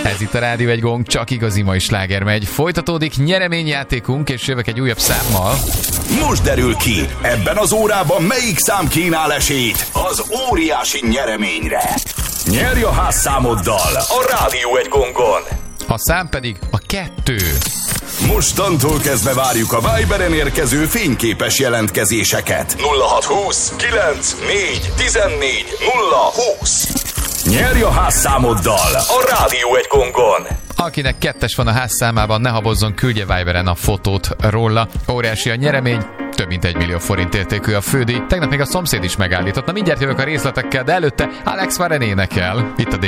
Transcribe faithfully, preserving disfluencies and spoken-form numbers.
Ez itt a Rádió egy Gong, csak igazi mai sláger megy. Folytatódik nyereményjátékunk, és jövök egy újabb számmal. Most derül ki, ebben az órában melyik szám kínál esélyt az óriási nyereményre. Nyerj a házszámoddal a Rádió egy Gongon. A szám pedig a kettő. Mostantól kezdve várjuk a Viberen érkező fényképes jelentkezéseket. nulla hat húsz kilenc négy tizennégy nulla húsz. Nyerj a házszámoddal a Rádió egy Gongon. Akinek kettes van a házszámában, ne habozzon, küldje Viberen a fotót róla. Óriási a nyeremény, több mint egy millió forint értékű a fődíj. Tegnap még a szomszéd is megállított. Na mindjárt jövök a részletekkel, de előtte Alex Warren énekel. Itt a